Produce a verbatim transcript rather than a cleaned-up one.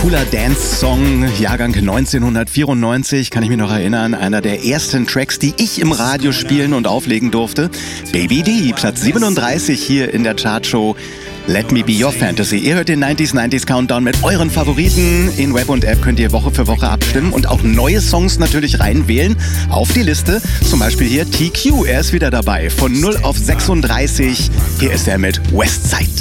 Cooler Dance-Song, Jahrgang neunzehnhundertvierundneunzig, kann ich mich noch erinnern. Einer der ersten Tracks, die ich im Radio spielen und auflegen durfte. Baby D, Platz siebenunddreißig hier in der Chartshow Let Me Be Your Fantasy. Ihr hört den neunziger neunzig Countdown mit euren Favoriten. In Web und App könnt ihr Woche für Woche abstimmen und auch neue Songs natürlich reinwählen auf die Liste. Zum Beispiel hier T Q, er ist wieder dabei. Von null auf sechsunddreißig. Hier ist er mit Westside.